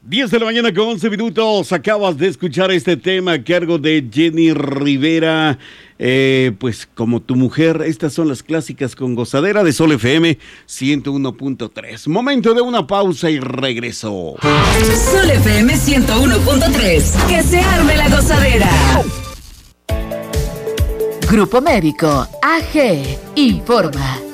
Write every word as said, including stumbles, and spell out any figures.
diez de la mañana con once minutos. Acabas de escuchar este tema a cargo de Jenny Rivera. Eh, pues como tu mujer, estas son las clásicas con gozadera de Sol F M ciento uno punto tres. Momento de una pausa y regreso. Sol F M ciento uno punto tres. Que se arme la gozadera. Grupo Médico A G informa.